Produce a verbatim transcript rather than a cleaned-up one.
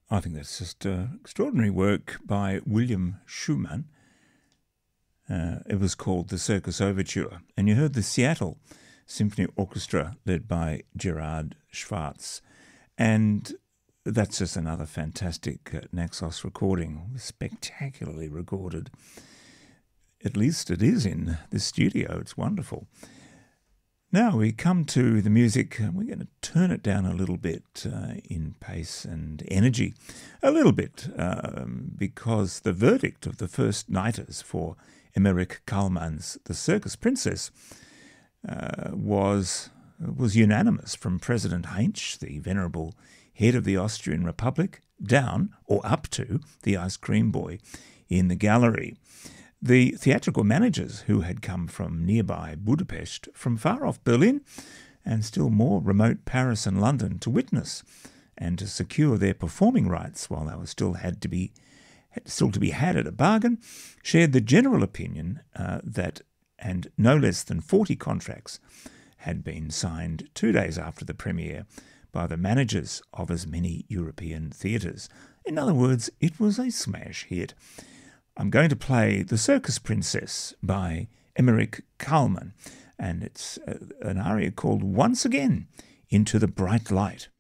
I think that's just uh, extraordinary work by William Schumann. Uh, it was called The Circus Overture, and you heard the Seattle Symphony Orchestra led by Gerard Schwartz. And that's just another fantastic uh, Naxos recording, spectacularly recorded. At least it is in the studio. It's wonderful. Now we come to the music. We're going to turn it down a little bit uh, in pace and energy, a little bit, um, because the verdict of the first nighters for Emmerich Kallman's The Circus Princess uh, was was unanimous, from President Heinz, the venerable head of the Austrian Republic, down or up to the ice cream boy in the gallery. The theatrical managers, who had come from nearby Budapest, from far-off Berlin, and still more remote Paris and London, to witness and to secure their performing rights while they were still had to be still to be had at a bargain, shared the general opinion uh, that, and no less than forty contracts had been signed two days after the premiere by the managers of as many European theatres. In other words, it was a smash hit. I'm going to play The Circus Princess by Emmerich Kallman, and it's uh, an aria called Once Again Into the Bright Light.